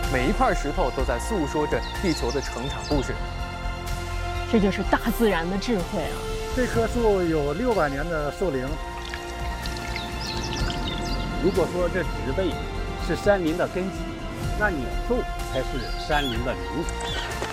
每一块石头都在诉说着地球的成长故事。 这就是大自然的智慧啊！ 这棵树有600年的寿龄。 如果说这植被是山林的根基，那鸟兽才是山林的灵魂。